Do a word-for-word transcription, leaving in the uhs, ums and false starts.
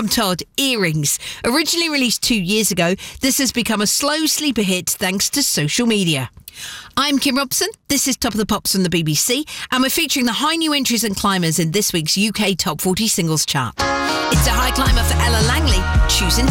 Tom Todd, Earrings. Originally released two years ago, this has become a slow sleeper hit thanks to social media. I'm Kim Robson. This is Top of the Pops from the B B C, and we're featuring the high new entries and climbers in this week's U K Top forty Singles Chart. It's a high climber for Ella Langley, choosing